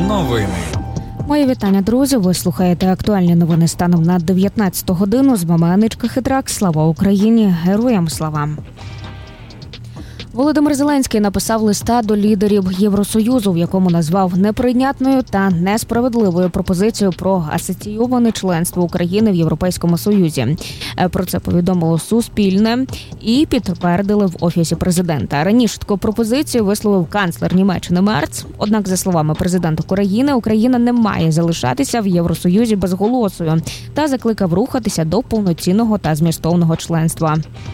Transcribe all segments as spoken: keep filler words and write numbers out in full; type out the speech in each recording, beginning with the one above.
Новини. Мої вітання, друзі. Ви слухаєте актуальні новини станом на дев'ятнадцяту годину. З вами Аничка Хитрак. Слава Україні! Героям слава! Володимир Зеленський написав листа до лідерів Євросоюзу, в якому назвав неприйнятною та несправедливою пропозицію про асоційоване членство України в Європейському Союзі. Про це повідомило Суспільне і підтвердили в Офісі президента. Раніше таку пропозицію висловив канцлер Німеччини Мерц. Однак, за словами президента України, Україна не має залишатися в Євросоюзі безголосою та закликав рухатися до повноцінного та змістовного членства.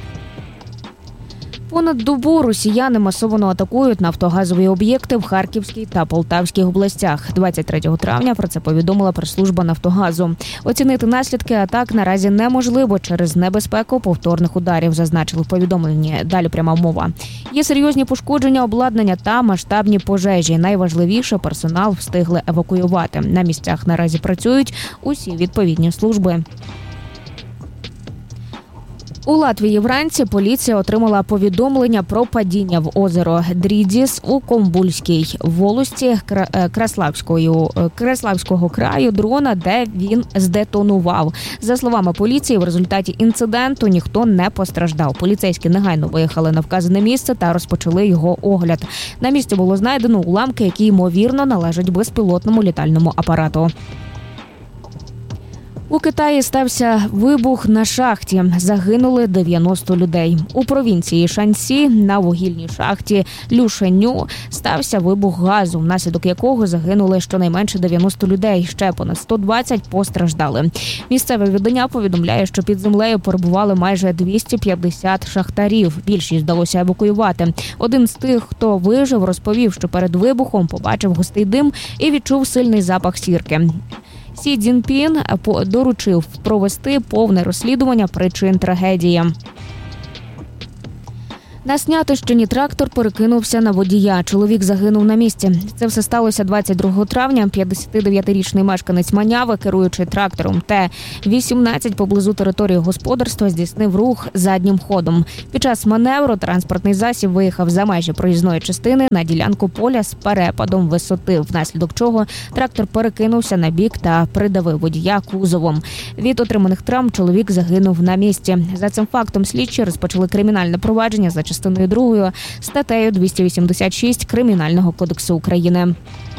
Понад добу росіяни масово атакують нафтогазові об'єкти в Харківській та Полтавській областях. двадцять третього травня про це повідомила прес-служба Нафтогазу. Оцінити наслідки атак наразі неможливо через небезпеку повторних ударів, зазначили в повідомленні. Далі пряма мова. Є серйозні пошкодження обладнання та масштабні пожежі. Найважливіше – персонал встигли евакуювати. На місцях наразі працюють усі відповідні служби. У Латвії вранці поліція отримала повідомлення про падіння в озеро Дрідзіс у Комбульській волості Краславської, Краславського краю дрона, де він здетонував. За словами поліції, в результаті інциденту ніхто не постраждав. Поліцейські негайно виїхали на вказане місце та розпочали його огляд. На місці було знайдено уламки, які, ймовірно, належать безпілотному літальному апарату. У Китаї стався вибух на шахті. Загинули дев'яносто людей. У провінції Шаньсі на вугільній шахті Люшеню стався вибух газу, внаслідок якого загинули щонайменше дев'яносто людей. Ще понад сто двадцять постраждали. Місцеве видання повідомляє, що під землею перебували майже двісті п'ятдесят шахтарів. Більшість вдалося евакуювати. Один з тих, хто вижив, розповів, що перед вибухом побачив густий дим і відчув сильний запах сірки. Сі Цзіньпін доручив провести повне розслідування причин трагедії. На Снятищині трактор перекинувся на водія. Чоловік загинув на місці. Це все сталося двадцять другого травня. п'ятдесятидев'ятирічний мешканець Маняви, керуючи трактором Т вісімнадцять поблизу території господарства, здійснив рух заднім ходом. Під час маневру транспортний засіб виїхав за межі проїзної частини на ділянку поля з перепадом висоти, внаслідок чого трактор перекинувся на бік та придавив водія кузовом. Від отриманих травм чоловік загинув на місці. За цим фактом слідчі розпочали кримінальне провадження за частиною другою статтею двісті вісімдесят шість Кримінального кодексу України.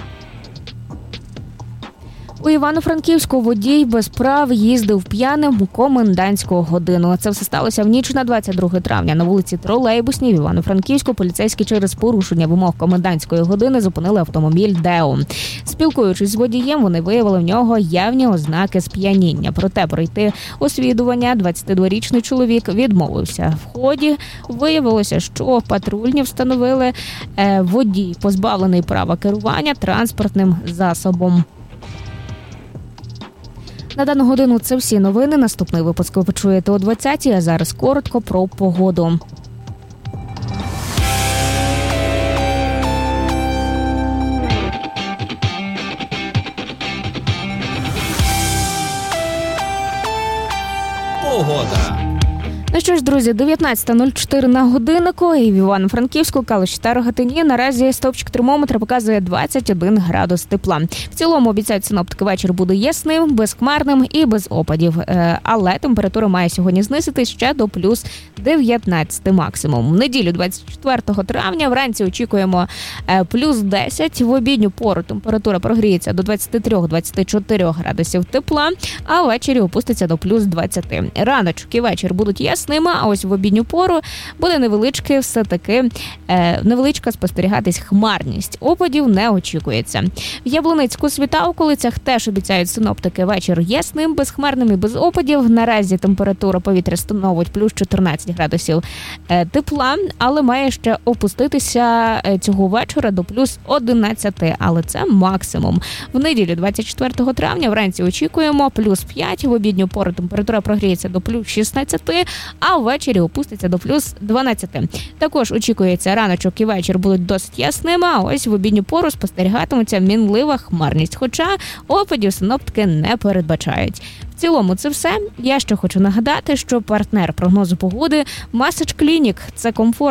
У Івано-Франківську водій без прав їздив п'яним у комендантську годину. Це все сталося в ніч на двадцять друге травня. На вулиці Тролейбусній в Івано-Франківську поліцейські через порушення вимог комендантської години зупинили автомобіль Део. Спілкуючись з водієм, вони виявили в нього явні ознаки сп'яніння. Проте пройти освідування двадцятидворічний чоловік відмовився. В ході виявилося, що патрульні встановили е, водій позбавлений права керування транспортним засобом. На дану годину це всі новини. Наступний випуск ви почуєте о двадцятій, а зараз коротко про погоду. Погода. Ну що ж, друзі, дев'ятнадцята нуль чотири на годиннику, і в Івано-Франківську, Калуші та Рогатині наразі стовпчик термометра показує двадцять один градус тепла. В цілому, обіцяють синоптики, вечір буде ясним, безхмарним і без опадів. Але температура має сьогодні знизитись ще до плюс дев'ятнадцять максимум. В неділю, двадцять четвертого травня, вранці очікуємо плюс десять. В обідню пору температура прогріється до двадцять три - двадцять чотири градусів тепла, а ввечері опуститься до плюс двадцять. Раночок і вечір будуть ясні, а ось в обідню пору буде невеличке все-таки е, невеличка спостерігатись хмарність. Опадів не очікується. В Яблунецьку, Світавколицях теж обіцяють синоптики вечір ясним, безхмарним і без опадів. Наразі температура повітря становить плюс чотирнадцять градусів е, тепла, але має ще опуститися цього вечора до плюс одинадцять, але це максимум. В неділю, двадцять четвертого травня, вранці очікуємо плюс п'ять, в обідню пору температура прогріється до плюс шістнадцять, а ввечері опуститься до плюс дванадцять. Також очікується, раночок і вечір будуть досить ясними, а ось в обідню пору спостерігатиметься мінлива хмарність, хоча опадів синоптики не передбачають. В цілому це все. Я ще хочу нагадати, що партнер прогнозу погоди Massage Clinic – це комфорт